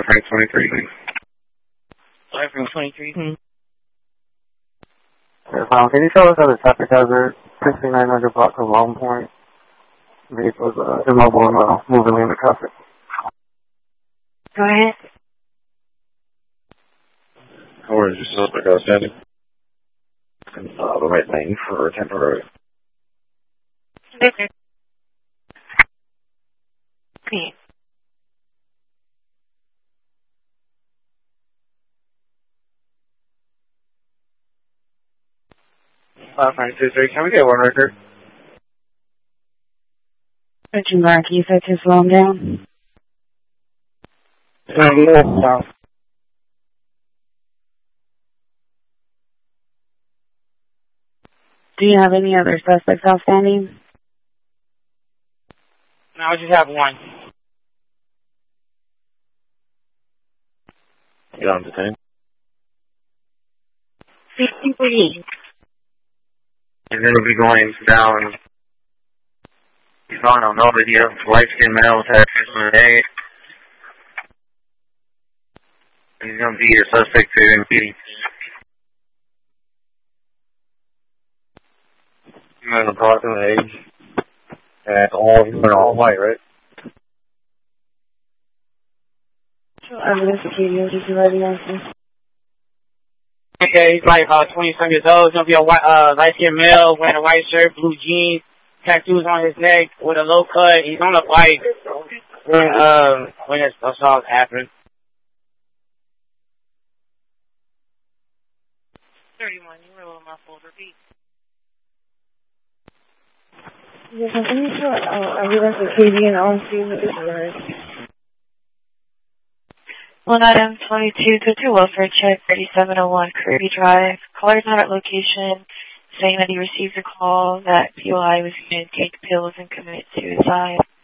Frank 23. Sorry, Frank 23. Can you tell us how the traffic hazard 6900 block of Long Point vehicles immobile and moving in the traffic? Go ahead. Where is your suspect outstanding? The right lane for temporary. Okay. 523, can we get one record? Richard Mark, you said to slow him down? No. Do you have any other suspects outstanding? No, I just have one. You're on detain. 53. You're going to be going down. He's on over here. Light-skinned male with tattoos on his head. He's going to be your suspect to impede. You're in approximate age. And you're all white, right? Evidence of KDO, did you already answer? Okay, he's like 20-some years old. He's going to be a white, light-skinned male wearing a white shirt, blue jeans, tattoos on his neck with a low cut. He's on a bike when this assault happened. 31, you were a little muffled. Repeat. Yes, I'm pretty sure evidence of KDO and all students is right. 1 item 22 to do welfare check 3701 Kirby Drive. Caller's not at location, saying that he received a call that POI was going to take pills and commit suicide.